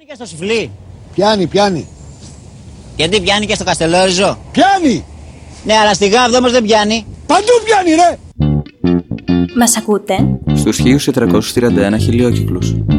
και στο Σουφλί. Πιάνει. Γιατί πιάνει και στο Καστελόριζο. Πιάνει! Ναι, αλλά στη Γάβδο όμως δεν πιάνει. Παντού πιάνει ρε! Μας ακούτε? Στους 1431 χιλιόκυκλους.